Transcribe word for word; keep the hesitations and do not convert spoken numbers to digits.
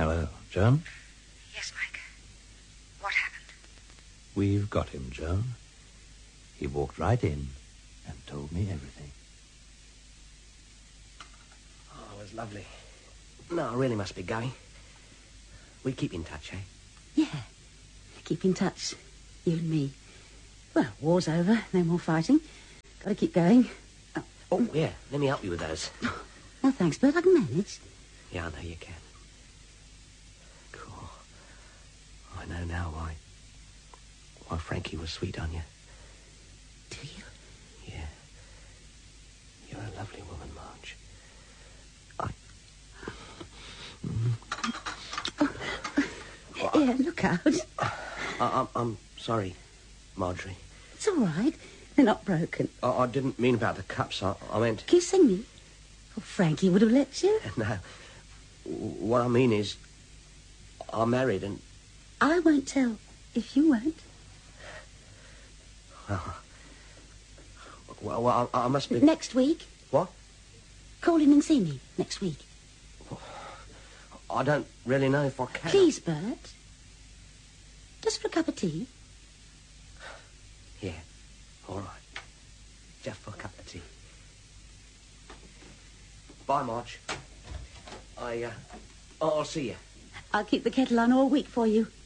Hello, Joan? Yes, Mike. What happened? We've got him, Joan. He walked right in and told me everything. Oh, it was lovely. No, I really must be going. We keep in touch, eh? Yeah. Keep in touch. You and me. Well, war's over. No more fighting. Got to keep going. Oh, oh, yeah. Let me help you with those. No, thanks, Bert. I can manage. Yeah, I know you can. Cool. I know now why... why Frankie was sweet on you. Do you? Yeah. You're a lovely woman, Marge. I... Oh, yeah, look out. I, I'm, I'm sorry, Marjorie. It's all right. They're not broken. I, I didn't mean about the cups. I, I meant... Kissing me? Oh, Frankie would have let you. No. What I mean is... I'm married and... I won't tell if you won't. Well, well, well I, I must be... Next week. What? Call in and see me next week. I don't really know if I can. Please, Bert. Just for a cup of tea. Yeah, all right. Just for a cup of tea. Bye, Marge. I, uh, I'll see you. I'll keep the kettle on all week for you.